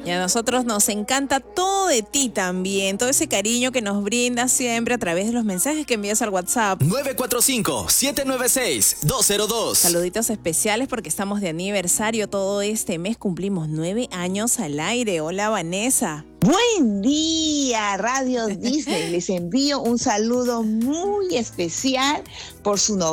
Y a nosotros nos encanta todo de ti también, todo ese cariño que nos brindas siempre a través de los mensajes que envías al WhatsApp. 945-796-202. Saluditos especiales porque estamos de aniversario todo este mes, cumplimos 9 años al aire. Hola, Vanessa. Buen día, Radio Disney. Les envío un saludo muy especial por su